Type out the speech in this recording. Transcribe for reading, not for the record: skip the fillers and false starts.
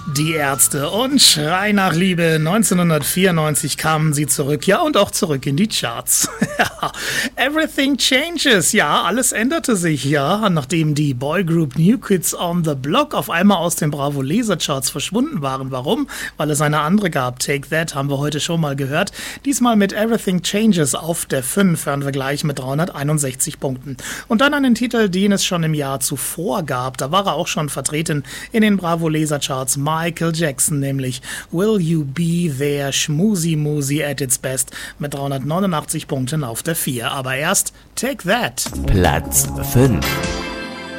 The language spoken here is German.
Die Ärzte und Schrei nach Liebe. 1994 kamen sie zurück, ja, und auch zurück in die Charts. Everything changes, ja, alles änderte sich, ja, nachdem die Boygroup New Kids on the Block auf einmal aus den Bravo Laser-Charts verschwunden waren. Warum? Weil es eine andere gab. Take That haben wir heute schon mal gehört. Diesmal mit Everything Changes auf der 5, hören wir gleich mit 361 Punkten. Und dann einen Titel, den es schon im Jahr zuvor gab. Da war er auch schon vertreten in den Bravo Laser-Charts. Michael Jackson, nämlich Will You Be There, Schmusi Musi at its best mit 389 Punkten auf der 4. Aber erst Take That. Platz 5.